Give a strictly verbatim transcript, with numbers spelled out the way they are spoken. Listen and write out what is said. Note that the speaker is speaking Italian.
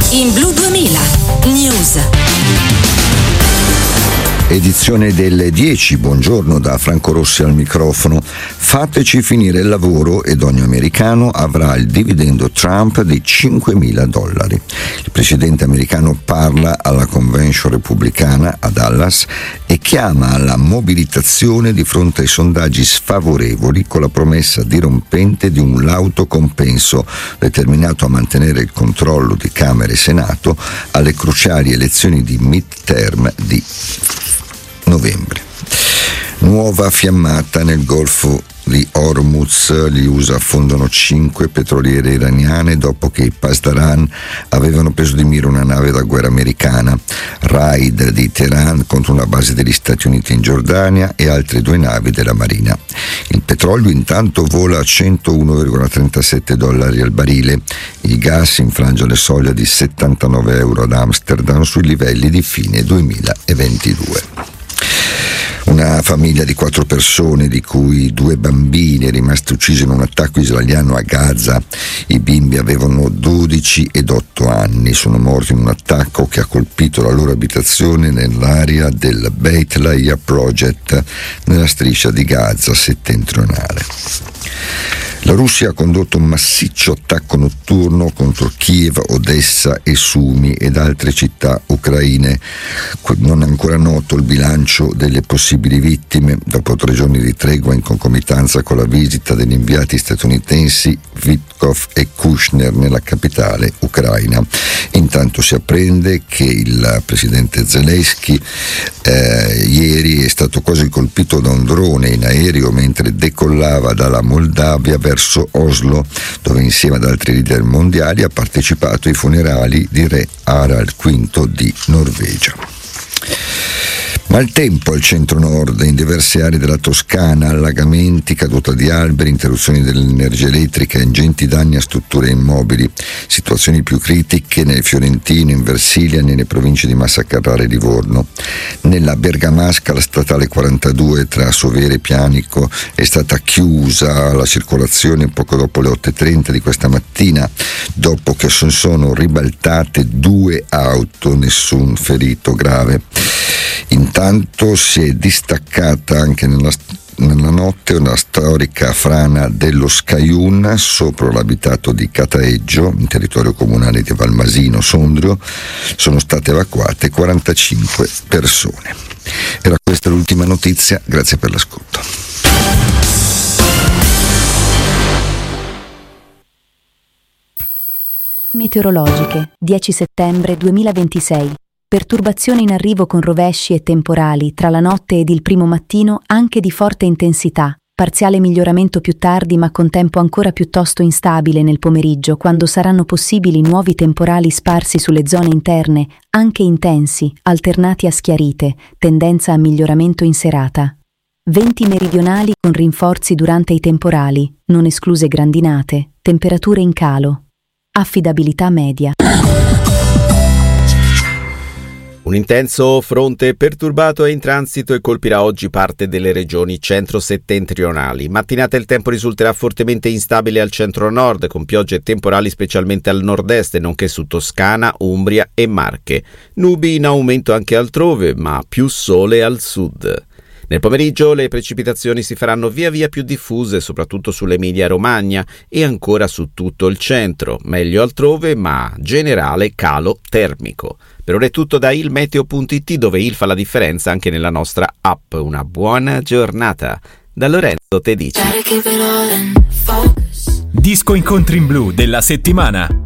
In Blu duemila News. Edizione delle dieci, buongiorno da Franco Rossi al microfono. Fateci finire il lavoro ed ogni americano avrà il dividendo Trump di cinquemila dollari. Il presidente americano parla alla convention repubblicana a Dallas e chiama alla mobilitazione di fronte ai sondaggi sfavorevoli, con la promessa dirompente di un lauto compenso determinato a mantenere il controllo di Camera e Senato alle cruciali elezioni di midterm di novembre. Nuova fiammata nel Golfo di Hormuz. Gli U S A affondano cinque petroliere iraniane dopo che i Pasdaran avevano preso di mira una nave da guerra americana. Raid di Teheran contro una base degli Stati Uniti in Giordania e altre due navi della Marina. Il petrolio intanto vola a centouno virgola trentasette dollari al barile. Il gas infrange la soglia di settantanove euro ad Amsterdam sui livelli di fine duemilaventidue. Una famiglia di quattro persone, di cui due bambini rimasti uccisi in un attacco israeliano a Gaza. I bimbi avevano dodici ed otto anni, sono morti in un attacco che ha colpito la loro abitazione nell'area del Beit Lahiya Project nella striscia di Gaza settentrionale. La Russia ha condotto un massiccio attacco notturno contro Kiev, Odessa e Sumi ed altre città ucraine. Non è ancora noto il bilancio delle possibili vittime dopo tre giorni di tregua in concomitanza con la visita degli inviati statunitensi Witkoff e Kushner nella capitale ucraina. Intanto si apprende che il presidente Zelensky eh, ieri è stato quasi colpito da un drone in aereo mentre decollava dalla Moldavia verso Oslo, dove insieme ad altri leader mondiali ha partecipato ai funerali di re Harald V di Norvegia. Maltempo al centro-nord, in diverse aree della Toscana, allagamenti, caduta di alberi, interruzioni dell'energia elettrica, ingenti danni a strutture immobili. Situazioni più critiche nel Fiorentino, in Versilia e nelle province di Massa Carrara e Livorno. Nella Bergamasca la statale quarantadue tra Sovere e Pianico è stata chiusa alla circolazione poco dopo le otto e trenta di questa mattina, dopo che sono ribaltate due auto, nessun ferito grave. Intanto si è distaccata anche nella, nella notte una storica frana dello Scaiun sopra l'abitato di Cataeggio, in territorio comunale di Valmasino, Sondrio. Sono state evacuate quarantacinque persone. Era questa l'ultima notizia, grazie per l'ascolto. Meteorologiche, dieci settembre duemilaventisei. Perturbazioni in arrivo con rovesci e temporali tra la notte ed il primo mattino, anche di forte intensità. Parziale miglioramento più tardi, ma con tempo ancora piuttosto instabile nel pomeriggio, quando saranno possibili nuovi temporali sparsi sulle zone interne, anche intensi, alternati a schiarite, tendenza a miglioramento in serata. Venti meridionali con rinforzi durante i temporali, non escluse grandinate, temperature in calo. Affidabilità media. Un intenso fronte perturbato è in transito e colpirà oggi parte delle regioni centro-settentrionali. Mattinata il tempo risulterà fortemente instabile al centro-nord, con piogge temporali specialmente al nord-est, nonché su Toscana, Umbria e Marche. Nubi in aumento anche altrove, ma più sole al sud. Nel pomeriggio le precipitazioni si faranno via via più diffuse, soprattutto sull'Emilia-Romagna e ancora su tutto il centro. Meglio altrove, ma generale calo termico. Per ora è tutto da ilmeteo punto it, dove il fa la differenza anche nella nostra app. Una buona giornata. Da Lorenzo Tedici. Disco Incontri in Blu della settimana.